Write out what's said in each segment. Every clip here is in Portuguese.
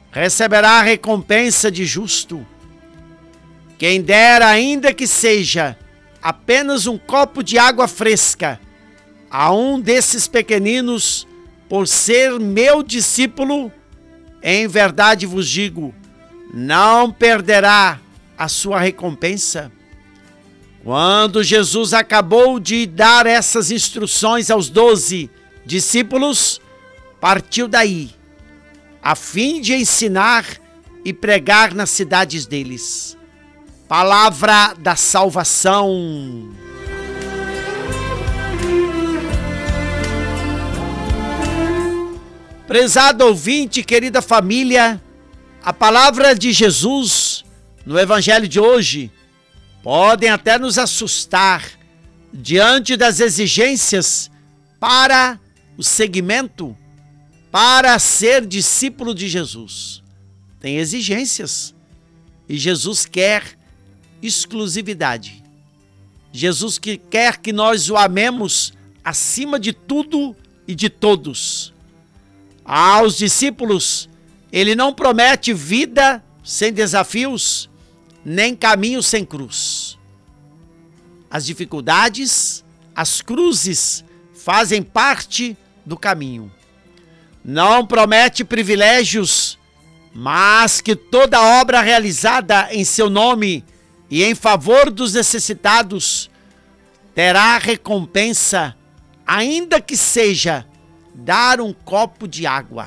receberá a recompensa de justo. Quem dera, ainda que seja apenas um copo de água fresca, a um desses pequeninos, por ser meu discípulo, em verdade vos digo, não perderá a sua recompensa. Quando Jesus acabou de dar essas instruções aos 12 discípulos, partiu daí, a fim de ensinar e pregar nas cidades deles. Palavra da salvação. Prezado ouvinte, querida família, a palavra de Jesus no Evangelho de hoje podem até nos assustar diante das exigências para o seguimento, para ser discípulo de Jesus. Tem exigências e Jesus quer exclusividade. Jesus que quer que nós o amemos acima de tudo e de todos. Aos discípulos, ele não promete vida sem desafios, nem caminho sem cruz. As dificuldades, as cruzes, fazem parte do caminho. Não promete privilégios, mas que toda obra realizada em seu nome e em favor dos necessitados terá recompensa, ainda que seja dar um copo de água.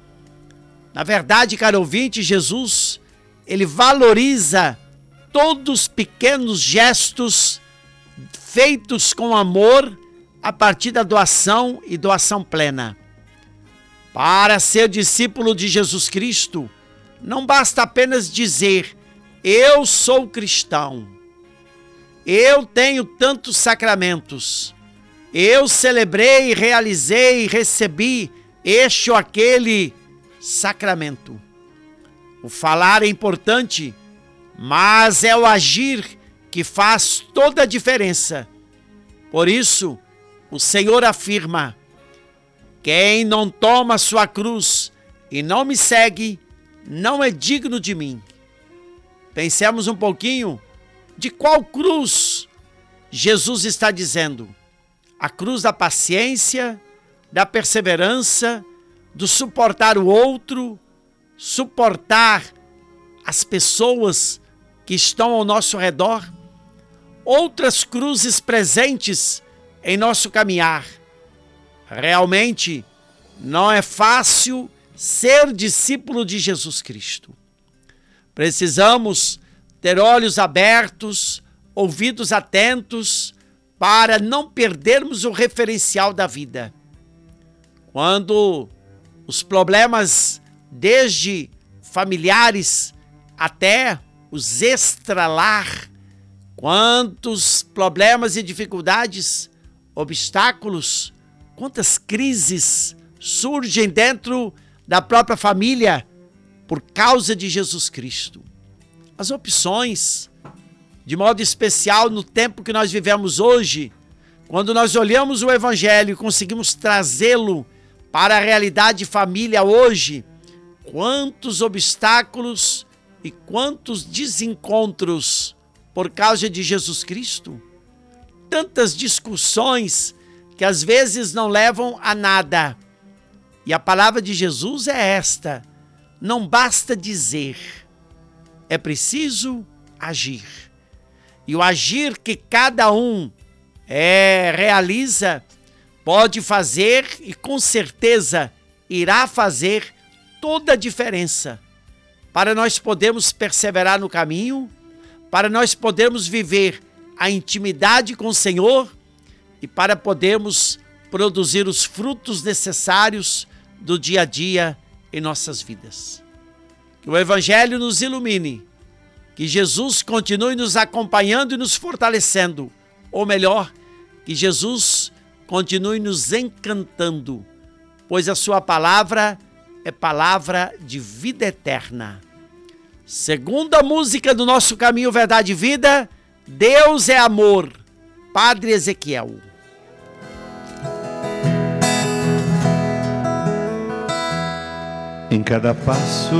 Na verdade, caro ouvinte, Jesus, ele valoriza todos os pequenos gestos feitos com amor a partir da doação e doação plena. Para ser discípulo de Jesus Cristo, não basta apenas dizer: eu sou cristão, eu tenho tantos sacramentos, eu celebrei, realizei, recebi este ou aquele sacramento. O falar é importante, mas é o agir que faz toda a diferença. Por isso, o Senhor afirma: quem não toma sua cruz e não me segue, não é digno de mim. Pensemos um pouquinho de qual cruz Jesus está dizendo. A cruz da paciência, da perseverança, do suportar o outro, suportar as pessoas que estão ao nosso redor. Outras cruzes presentes em nosso caminhar. Realmente não é fácil ser discípulo de Jesus Cristo. Precisamos ter olhos abertos, ouvidos atentos, para não perdermos o referencial da vida. Quando os problemas, desde familiares até os extralar, quantos problemas e dificuldades, obstáculos, quantas crises surgem dentro da própria família por causa de Jesus Cristo. As opções, de modo especial no tempo que nós vivemos hoje, quando nós olhamos o Evangelho e conseguimos trazê-lo para a realidade família hoje, quantos obstáculos e quantos desencontros por causa de Jesus Cristo. Tantas discussões que às vezes não levam a nada. E a palavra de Jesus é esta: não basta dizer, é preciso agir. E o agir que cada um realiza pode fazer e com certeza irá fazer toda a diferença para nós podermos perseverar no caminho, para nós podermos viver a intimidade com o Senhor e para podermos produzir os frutos necessários do dia a dia em nossas vidas. Que o Evangelho nos ilumine, que Jesus continue nos acompanhando e nos fortalecendo, ou melhor, que Jesus continue nos encantando, pois a sua palavra é palavra de vida eterna. Segunda música do nosso Caminho, Verdade e Vida, Deus é Amor, Padre Ezequiel. Em cada passo